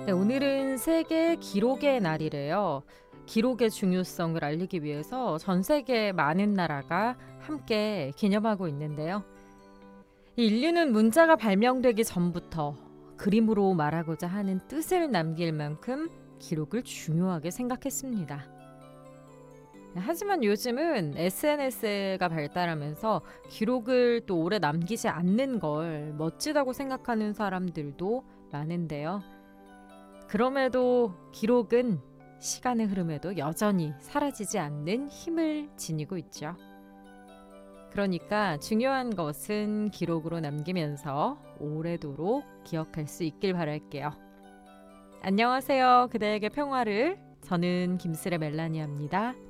네, 오늘은 세계 기록의 날이래요. 기록의 중요성을 알리기 위해서 전 세계 많은 나라가 함께 기념하고 있는데요. 이 인류는 문자가 발명되기 전부터 그림으로 말하고자 하는 뜻을 남길 만큼 기록을 중요하게 생각했습니다. 하지만 요즘은 SNS가 발달하면서 기록을 또 오래 남기지 않는 걸 멋지다고 생각하는 사람들도 많은데요. 그럼에도 기록은 시간의 흐름에도 여전히 사라지지 않는 힘을 지니고 있죠. 그러니까 중요한 것은 기록으로 남기면서 오래도록 기억할 수 있길 바랄게요. 안녕하세요. 그대에게 평화를. 저는 김슬의 멜라니아입니다.